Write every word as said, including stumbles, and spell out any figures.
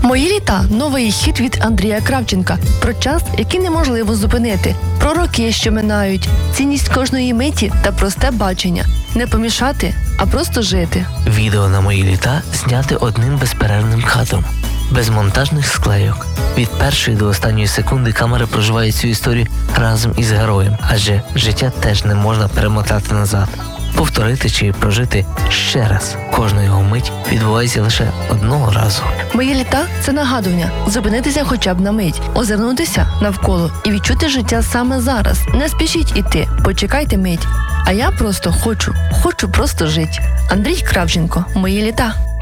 Мої літа – новий хіт від Андрія Кравченка. Про час, який неможливо зупинити. Про роки, що минають. Цінність кожної миті та просте бачення. Не помішати, а просто жити. Відео на мої літа зняти одним безперервним кадром. Без монтажних склейок. Від першої до останньої секунди камера проживає цю історію разом із героєм. Адже життя теж не можна перемотати назад. Повторити чи прожити ще раз. Кожна його мить відбувається лише одного разу. Мої літа – це нагадування. Зупинитися хоча б на мить. Озирнутися навколо і відчути життя саме зараз. Не спішіть іти, почекайте мить. А я просто хочу, хочу просто жити. Андрій Кравченко. Мої літа.